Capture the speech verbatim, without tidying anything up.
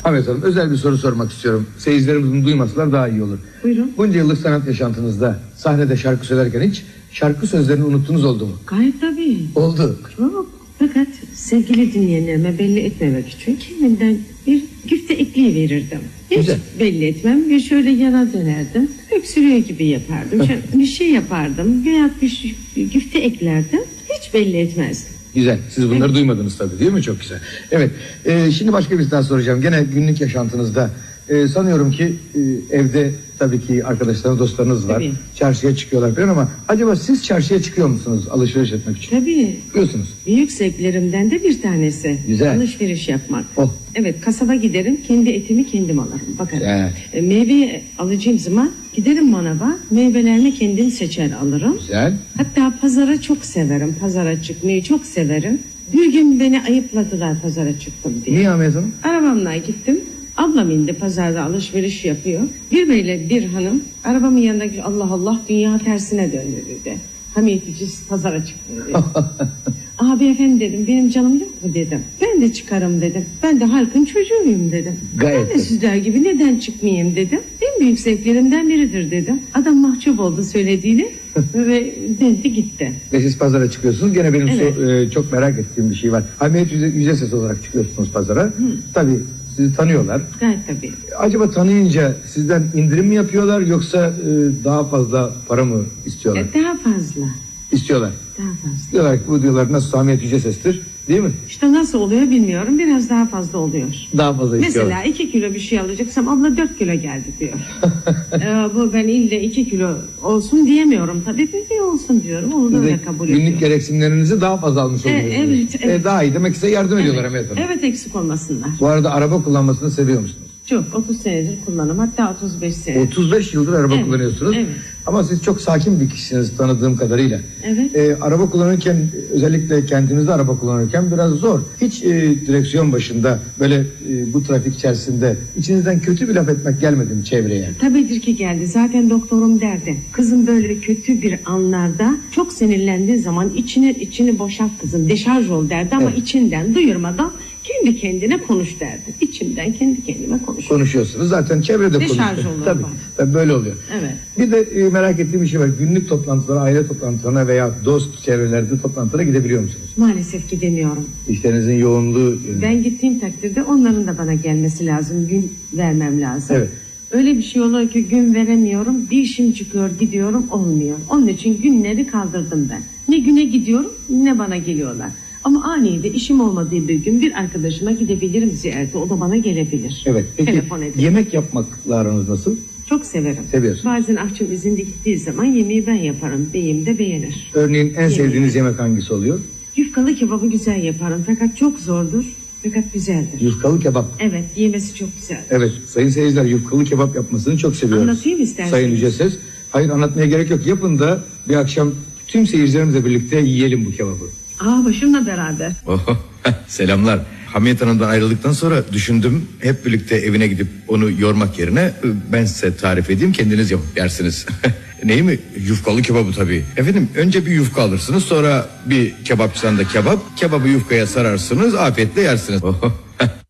Ahmet Hanım, özel bir soru sormak istiyorum. Seyircilerimizin duymasalar daha iyi olur. Buyurun. Bunca yıllık sanat yaşantınızda sahnede şarkı söylerken hiç şarkı sözlerini unuttunuz oldu mu? Gayet tabii. Oldu. Çok. Fakat sevgili dinleyenlerime belli etmemek için kendimden bir güfte ekleyiverirdim. Hiç Güzel. belli etmem ve şöyle yana dönerdim. Öksürüyor gibi yapardım. Şöyle bir şey yapardım veya bir şey- bir güfte eklerdim. Hiç belli etmezdim. Güzel. Siz bunları Evet. duymadınız tabii, değil mi? Çok güzel. Evet. Ee, şimdi başka bir daha soracağım. Gene günlük yaşantınızda e, sanıyorum ki e, evde tabii ki arkadaşlarınız, dostlarınız var. Tabii. Çarşıya çıkıyorlar falan ama acaba siz çarşıya çıkıyor musunuz alışveriş etmek için? Tabii. Çıkıyorsunuz. Büyük zevklerimden de bir tanesi. Güzel. Alışveriş yapmak. Oh. Evet, kasaba giderim, kendi etimi kendim alırım. Bakarım. Güzel. E, meyve alacağım zaman giderim manava, meyvelerini kendim seçer alırım. Güzel. Hatta pazara çok severim, pazara çıkmayı çok severim. Bir gün beni ayıpladılar pazara çıktım diye. Niye Ahmet Hanım? Arabamla gittim. Ablam indi pazarda alışveriş yapıyor. Bir beyle bir hanım arabamın yanındaki Allah Allah dünya tersine döndü dedi. Hamiyetici pazara çıktı dedi. Abi efendim dedim, benim canım yok mu dedim. Ben de çıkarım dedim. Ben de halkın çocuğuyum dedim. Gayet Ben de sizler gibi neden çıkmayayım dedim. En büyük zevklerimden biridir dedim. Adam mahcup oldu söylediğini ve döndü gitti. Ve siz pazara çıkıyorsunuz. Gene benim Evet. so- e, çok merak ettiğim bir şey var. Hamiyet yüze, yüze ses olarak çıkıyorsunuz pazara. Tabii sizi tanıyorlar. Gayet tabii. Acaba tanıyınca sizden indirim mi yapıyorlar yoksa e, daha fazla para mı istiyorlar? E, daha fazla. İstiyorlar. Daha fazla. Diyorlar ki bu diyorlar nasıl Hamiyet yüce sestir, değil mi? İşte nasıl oluyor bilmiyorum. Biraz daha fazla oluyor. Daha fazla istiyorlar. Mesela iki kilo bir şey alacaksam abla dört kilo geldi diyor. ee, bu ben ille iki kilo olsun diyemiyorum. Tabii bir olsun diyorum. Onu da Siz de öyle kabul günlük ediyorum. gereksinimlerinizi daha fazla almış E, oluyorsunuz. evet, evet. E, daha iyi demek size yardım ediyorlar Evet, Hamiyet Hanım. evet eksik olmasınlar. Bu arada araba kullanmasını seviyor musunuz? Çok otuz senedir kullanım. Hatta otuz beş sene. otuz beş yıldır araba Evet, kullanıyorsunuz. evet. Ama siz çok sakin bir kişisiniz tanıdığım kadarıyla. Evet. Ee, araba kullanırken, özellikle kendinizde araba kullanırken biraz zor. Hiç e, direksiyon başında böyle e, bu trafik içerisinde içinizden kötü bir laf etmek gelmedi mi çevreye? Tabidir ki geldi. Zaten doktorum derdi. Kızım böyle kötü bir anlarda çok sinirlendiği zaman içini içini boşalt kızım. Deşarj ol derdi ama Evet. içinden duyurmadan kendi kendine konuş derdi. İçimden kendi kendime konuşuyorum. Konuşuyorsunuz. Zaten çevrede Deşarj konuşuyor. oluyor Tabii, bak. tabii böyle oluyor. Evet. Bir de e, merak ettiğim bir şey var. Günlük toplantılara, aile toplantılarına veya dost çevrelerde toplantılara gidebiliyor musunuz? Maalesef gidemiyorum. İşlerinizin yoğunluğu... e, Ben gittiğim takdirde onların da bana gelmesi lazım. Gün vermem lazım. Evet. Öyle bir şey oluyor ki gün veremiyorum. Bir işim çıkıyor gidiyorum olmuyor. Onun için günleri kaldırdım ben. Ne güne gidiyorum ne bana geliyorlar. Ama aniden işim olmadığı bir gün bir arkadaşıma gidebilirim ziyarete. O da bana gelebilir. Evet. Peki Telefon ederim. yemek yapmakla aranız nasıl? Çok severim. Seviyorsun. Bazen akşam izinde gittiği zaman yemeği ben yaparım. Beyim de beğenir. Örneğin en sevdiğiniz yemek hangisi oluyor? Yufkalı kebabı güzel yaparım. Fakat çok zordur. Fakat güzeldir. Yufkalı kebap. Evet, yemesi çok güzel. Evet, sayın seyirciler, yufkalı kebap yapmasını çok seviyoruz. Anlatayım isterseniz. Sayın Yüce Ses. Hayır, anlatmaya gerek yok. Yapın da bir akşam tüm seyircilerimizle birlikte yiyelim bu kebabı. Aa, başımla beraber. Oh, selamlar. Hamiyet Hanım'dan ayrıldıktan sonra düşündüm, hep birlikte evine gidip onu yormak yerine ben size tarif edeyim, kendiniz yapıp yersiniz. Neyi mi? Yufkalı kebabı tabii. Efendim önce bir yufka alırsınız, sonra bir kebapçıdan da kebap, kebabı yufkaya sararsınız, afiyetle yersiniz. Oh.